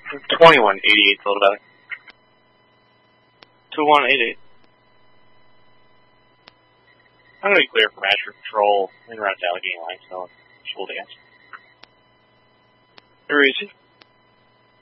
2188's a little better. 2188. I'm going to be clear for Master Patrol and around the Allegheny Line, so full dance. Where is he?